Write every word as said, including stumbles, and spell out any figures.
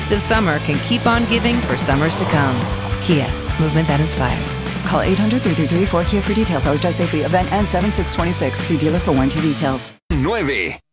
gift of summer can keep on giving for summers to come. Kia, movement that inspires. Call eight hundred, three three three, four K I A for details. Always drive safely. Event ends seven six twenty-six. See dealer for warranty details. nueve.